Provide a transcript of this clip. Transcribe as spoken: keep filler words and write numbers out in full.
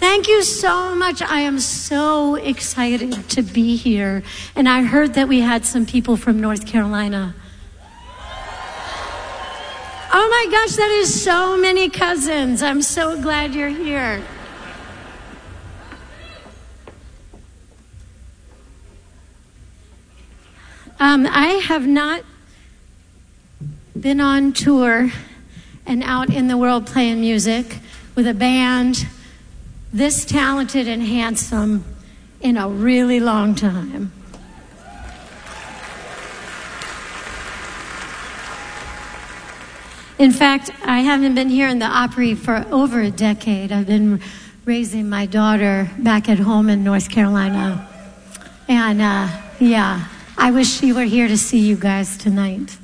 Thank you so much. I am so excited to be here. And I heard that we had some people from North Carolina. Oh my gosh, that is so many cousins. I'm so glad you're here. Um, I have not been on tour and out in the world playing music with a band this talented and handsome in a really long time. In fact, I haven't been here in the Opry for over a decade. I've been raising my daughter back at home in North Carolina. And uh, yeah, I wish she were here to see you guys tonight.